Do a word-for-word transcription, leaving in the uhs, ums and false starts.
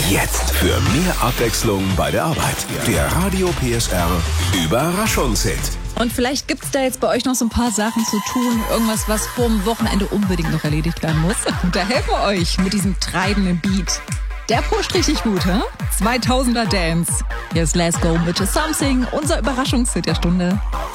Jetzt für mehr Abwechslung bei der Arbeit. Der Radio P S R Überraschungshit. Und vielleicht gibt's da jetzt bei euch noch so ein paar Sachen zu tun. Irgendwas, was vorm Wochenende unbedingt noch erledigt werden muss. Und da helfen wir euch mit diesem treibenden Beat. Der pusht richtig gut, hä? zweitausender Dance. Hier ist Let's Go mit Something, unser Überraschungshit der Stunde.